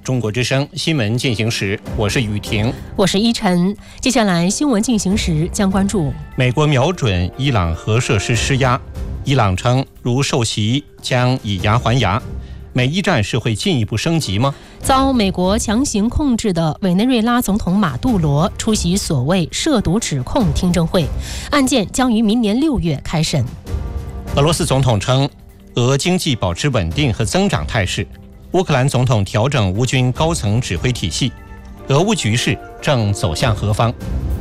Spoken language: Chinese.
中国之声新闻进行时，我是雨婷， 我是依晨。接下来新闻进行时将关注： 美国瞄准伊朗核设施施压，伊朗称如受袭将以牙还牙。美伊战事会进一步升级吗？ 遭美国强行控制的委内瑞拉总统马杜罗出席所谓涉毒指控听证会，案件将于明年6月开审。 俄罗斯总统称，俄经济保持稳定和增长态势。乌克兰总统调整乌军高层指挥体系，俄乌局势正走向何方？